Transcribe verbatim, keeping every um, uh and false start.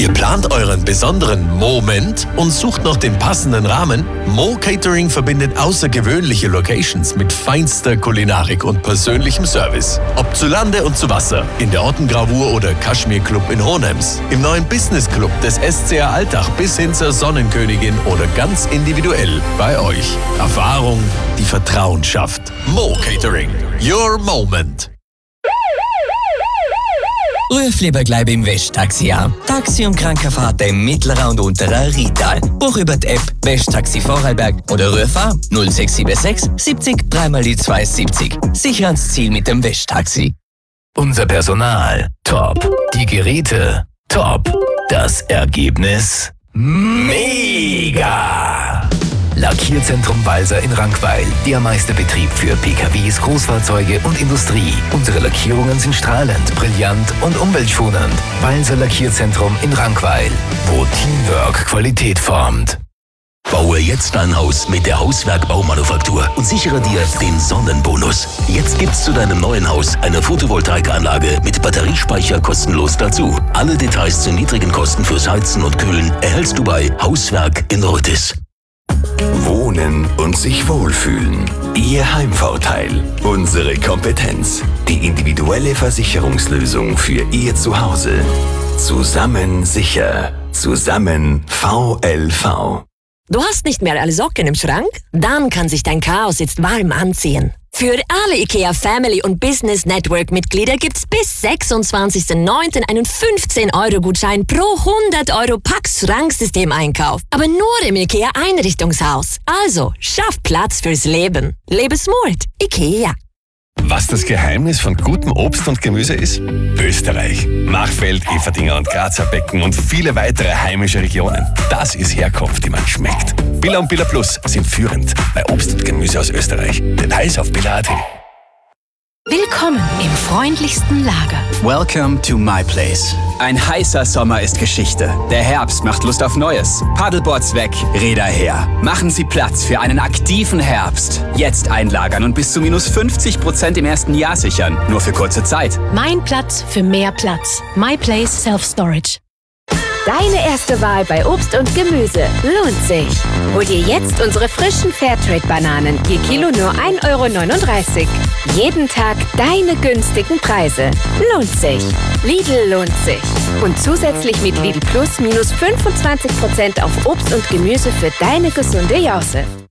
Ihr plant euren besonderen Moment und sucht noch den passenden Rahmen? Mo Catering verbindet außergewöhnliche Locations mit feinster Kulinarik und persönlichem Service. Ob zu Lande und zu Wasser, in der Ottengravur oder Kaschmir Club in Hohenems, im neuen Business Club des S C R Altach bis hin zur Sonnenkönigin oder ganz individuell bei euch. Erfahrung, die Vertrauen schafft. Mo Catering. Your Moment. Ruf lieber gleich beim Westtaxi an. Taxi- und Krankenfahrten im mittleren und unteren Rheintal. Buch über die App Westtaxi Vorarlberg oder ruf an null sechs sieben sechs siebzig drei mal die zwei siebzig. Sicher ans Ziel mit dem Westtaxi. Unser Personal top. Die Geräte top. Das Ergebnis mega. Lackierzentrum Walser in Rankweil. Der Meisterbetrieb für P K Ws, Großfahrzeuge und Industrie. Unsere Lackierungen sind strahlend, brillant und umweltschonend. Walser Lackierzentrum in Rankweil, wo Teamwork Qualität formt. Baue jetzt dein Haus mit der Hauswerk-Baumanufaktur und sichere dir den Sonnenbonus. Jetzt gibt's zu deinem neuen Haus eine Photovoltaikanlage mit Batteriespeicher kostenlos dazu. Alle Details zu niedrigen Kosten fürs Heizen und Kühlen erhältst du bei Hauswerk in Rötis. Wohnen und sich wohlfühlen. Ihr Heimvorteil. Unsere Kompetenz. Die individuelle Versicherungslösung für Ihr Zuhause. Zusammen sicher. Zusammen V L V. Du hast nicht mehr alle Socken im Schrank? Dann kann sich dein Chaos jetzt warm anziehen. Für alle IKEA Family und Business Network Mitglieder gibt's bis sechsundzwanzigsten neunten einen fünfzehn Euro Gutschein pro hundert Euro Pax Schranksystem-Einkauf. Aber nur im IKEA Einrichtungshaus. Also, schaff Platz fürs Leben. Lebe smart. IKEA. Was das Geheimnis von gutem Obst und Gemüse ist? Österreich. Machfeld, Everdinger und Grazer Becken und viele weitere heimische Regionen. Das ist Herkunft, die man schmeckt. Billa und Billa Plus sind führend bei Obst und Gemüse aus Österreich. Details auf billa punkt at. Willkommen im freundlichsten Lager. Welcome to my place. Ein heißer Sommer ist Geschichte. Der Herbst macht Lust auf Neues. Paddleboards weg, Räder her. Machen Sie Platz für einen aktiven Herbst. Jetzt einlagern und bis zu minus fünfzig Prozent im ersten Jahr sichern. Nur für kurze Zeit. Mein Platz für mehr Platz. My Place Self-Storage. Deine erste Wahl bei Obst und Gemüse lohnt sich. Hol dir jetzt unsere frischen Fairtrade-Bananen. Je Kilo nur ein Euro neununddreißig. Jeden Tag deine günstigen Preise. Lohnt sich. Lidl lohnt sich. Und zusätzlich mit Lidl Plus minus fünfundzwanzig Prozent auf Obst und Gemüse für deine gesunde Jause.